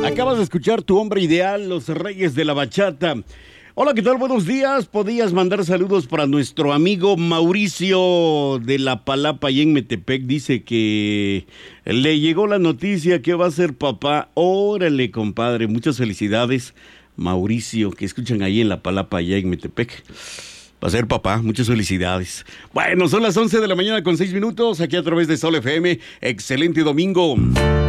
Acabas de escuchar Tu Hombre Ideal, Los Reyes de la Bachata. Hola, ¿qué tal? Buenos días. Podías mandar saludos para nuestro amigo Mauricio de La Palapa y en Metepec. Dice que le llegó la noticia que va a ser papá. Órale, compadre. Muchas felicidades, Mauricio, que escuchan ahí en La Palapa y en Metepec. Va a ser papá, muchas felicidades. Bueno, son las 11 de la mañana con 6 minutos, aquí a través de Sol FM. Excelente domingo.